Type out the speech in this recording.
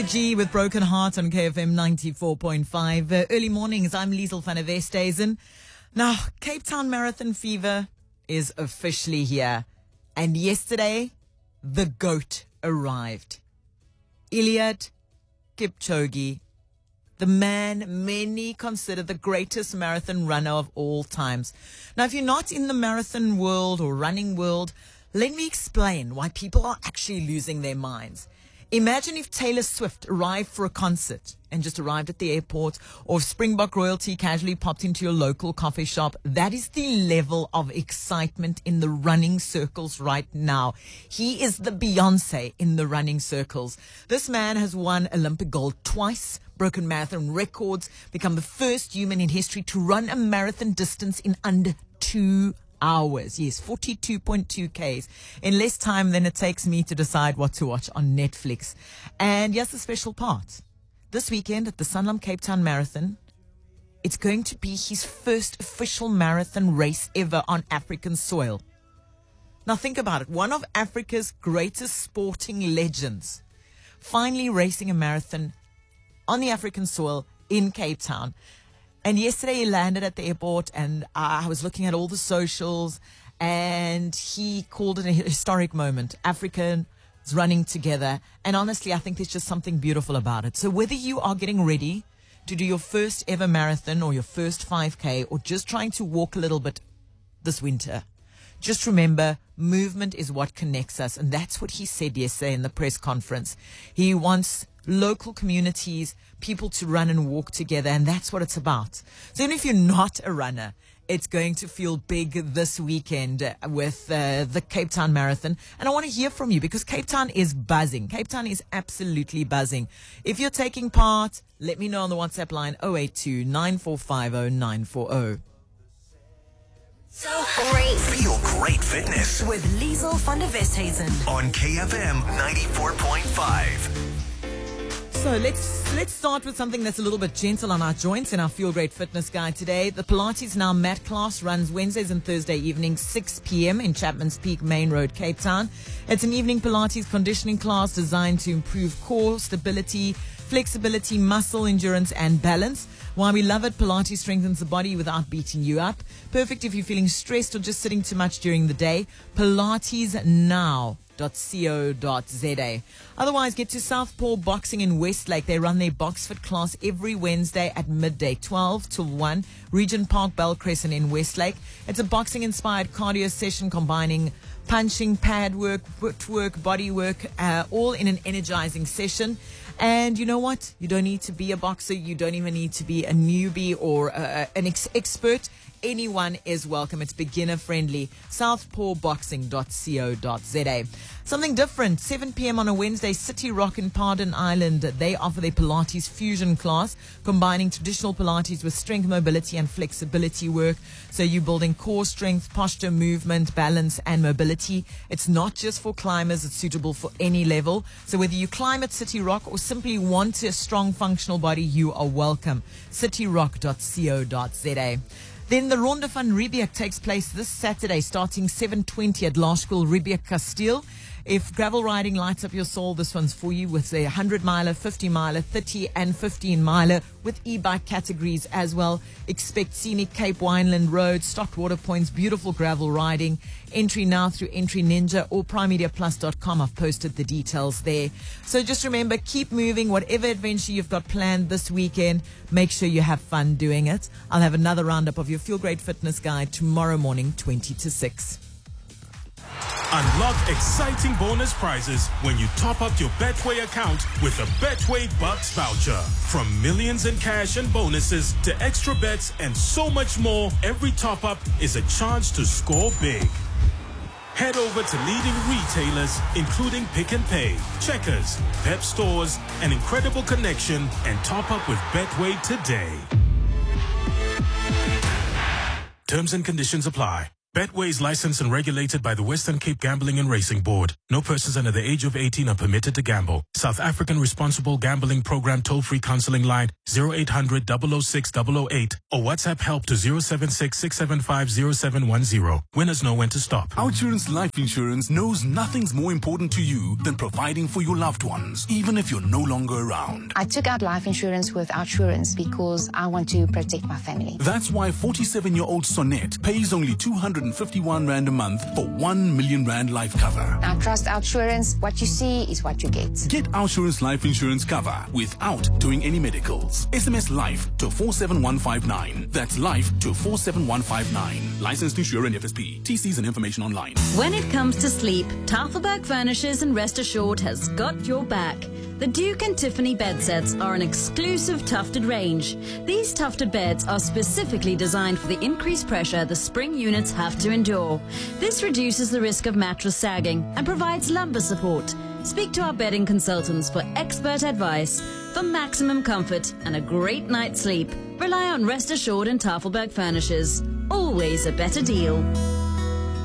G with Broken Heart on KFM 94.5. Early mornings, I'm Liesl van der Westhuizen. Now, Cape Town Marathon fever is officially here. And yesterday, the GOAT arrived. Eliud Kipchoge, the man many consider the greatest marathon runner of all times. Now, if you're not in the marathon world or running world, let me explain why people are actually losing their minds. Imagine if Taylor Swift arrived for a concert and just arrived at the airport, or if Springbok royalty casually popped into your local coffee shop. That is the level of excitement in the running circles right now. He is the Beyonce in the running circles. This man has won Olympic gold twice, broken marathon records, become the first human in history to run a marathon distance in under 2 hours. Yes, 42.2 Ks in less time than it takes me to decide what to watch on Netflix. And here's the special part. This weekend at the Sanlam Cape Town Marathon, it's going to be his first official marathon race ever on African soil. Now think about it. One of Africa's greatest sporting legends finally racing a marathon on the African soil in Cape Town. And yesterday he landed at the airport, and I was looking at all the socials, and he called it a historic moment. Africans running together. And honestly, I think there's just something beautiful about it. So whether you are getting ready to do your first ever marathon or your first 5K, or just trying to walk a little bit this winter, just remember, movement is what connects us. And that's what he said yesterday in the press conference. He wants local communities, people to run and walk together, and that's what it's about. So even if you're not a runner, it's going to feel big this weekend with the Cape Town Marathon. And I want to hear from you, because Cape Town is buzzing. Cape Town is absolutely buzzing. If you're taking part, let me know on the WhatsApp line 082 9450 940. So great. Feel great fitness With Liesl van der Westhuizen. on KFM 94.5. So let's start with something that's a little bit gentle on our joints in our Feel Great Fitness Guide today. The Pilates Now mat class runs Wednesdays and Thursday evenings, 6 p.m. in Chapman's Peak Main Road, Cape Town. It's an evening Pilates conditioning class designed to improve core stability, flexibility, muscle endurance, and balance. Why we love it, Pilates strengthens the body without beating you up. Perfect if you're feeling stressed or just sitting too much during the day. PilatesNow.co.za. Otherwise, get to Southpaw Boxing in Westlake. They run their BoxFit class every Wednesday at midday, 12 till 1, Regent Park, Bell Crescent in Westlake. It's a boxing-inspired cardio session combining punching, pad work, footwork, body work, all in an energizing session. And you know what? You don't need to be a boxer. You don't even need to be a newbie or an expert. Anyone is welcome. It's beginner friendly. Southpawboxing.co.za. Something different. 7 p.m. on a Wednesday, City Rock in Pardon Island. They offer their Pilates fusion class, combining traditional Pilates with strength, mobility, and flexibility work. So you're building core strength, posture, movement, balance, and mobility. It's not just for climbers. It's suitable for any level. So whether you climb at City Rock or simply want a strong, functional body, you are welcome. cityrock.co.za. Then the Ronde van Riebeek takes place this Saturday, starting 7:20 at Laerskool Riebeek Kasteel. If gravel riding lights up your soul, this one's for you, with a 100-miler, 50-miler, 30 and 15-miler with e-bike categories as well. Expect scenic Cape Wineland Road, stocked water points, beautiful gravel riding. Entry now through Entry Ninja or primemediaplus.com. I've posted the details there. So just remember, keep moving. Whatever adventure you've got planned this weekend, make sure you have fun doing it. I'll have another roundup of your Feel Great Fitness Guide tomorrow morning, 20 to 6. Unlock exciting bonus prizes when you top up your Betway account with a Betway Bucks voucher. From millions in cash and bonuses to extra bets and so much more, every top up is a chance to score big. Head over to leading retailers, including Pick n Pay, Checkers, Pep Stores, and Incredible Connection, and top up with Betway today. Terms and conditions apply. Betway is licensed and regulated by the Western Cape Gambling and Racing Board. No persons under the age of 18 are permitted to gamble. South African Responsible Gambling Program toll-free counseling line 0800 006 008 or WhatsApp help to 076 675 0710. Winners know when to stop. Outsurance Life Insurance knows nothing's more important to you than providing for your loved ones, even if you're no longer around. I took out life insurance with Outsurance because I want to protect my family. That's why 47-year-old Sonette pays only 251 Rand a month for 1 million Rand life cover. I trust Outsurance. What you see is what you get. Get Outsurance Life Insurance cover without doing any medicals. SMS LIFE to 47159. That's LIFE to 47159. Licensed insurer and FSP. TCs and information online. When it comes to sleep, Tafelberg Furnishers and Rest Assured has got your back. The Duke and Tiffany bed sets are an exclusive tufted range. These tufted beds are specifically designed for the increased pressure the spring units have to endure. This reduces the risk of mattress sagging and provides lumbar support. Speak to our bedding consultants for expert advice. For maximum comfort and a great night's sleep, rely on Rest Assured and Tafelberg Furnishers. Always a better deal.